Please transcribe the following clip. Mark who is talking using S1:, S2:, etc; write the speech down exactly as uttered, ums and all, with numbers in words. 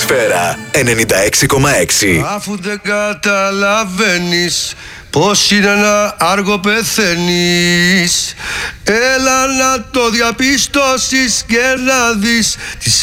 S1: Ατμόσφαιρα ενενήντα έξι κόμμα έξι.
S2: Αφού δεν καταλαβαίνεις πως είναι να άργο πεθαίνεις, έλα να το διαπιστώσεις και να δεις τις